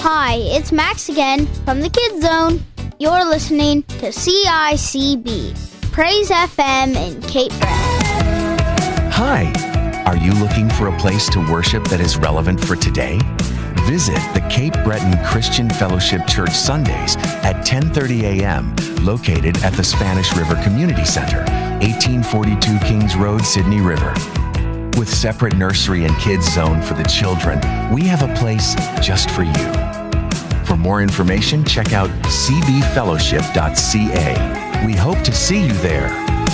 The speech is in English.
Hi, it's Max again from the Kids Zone. You're listening to CICB, Praise FM in Cape Breton. Hi, are you looking for a place to worship that is relevant for today? Visit the Cape Breton Christian Fellowship Church Sundays at 10:30 a.m., located at the Spanish River Community Center, 1842 Kings Road, Sydney River. With separate nursery and kids zone for the children, we have a place just for you. For more information, check out cbfellowship.ca. We hope to see you there.